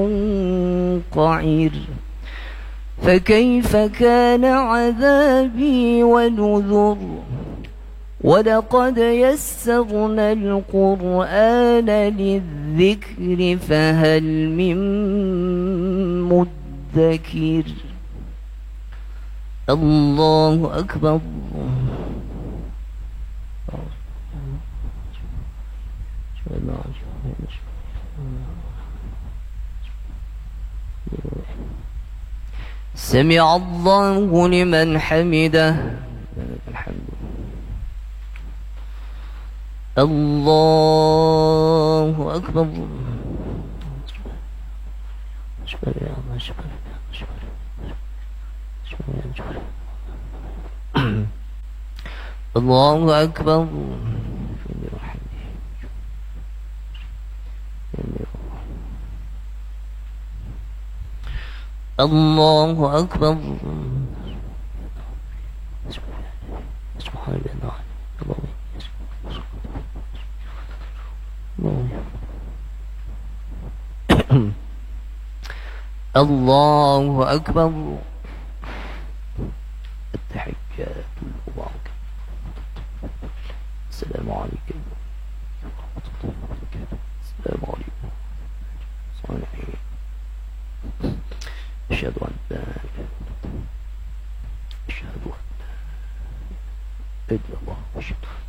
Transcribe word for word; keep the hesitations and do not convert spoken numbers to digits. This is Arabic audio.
قعر فكيف كان عذابي ونذر ولقد يسرنا القرآن للذكر فهل من مدكر. الله أكبر. سمع الله لمن حمده. الله أكبر. الله أكبر. الله أكبر. الله أكبر. التحيات المباركة. السلام عليكم ورحمة الله وبركاته. السلام عليكم صالحين. أشهد أن لا إله إلا الله. أشهد أن لا إله إلا الله.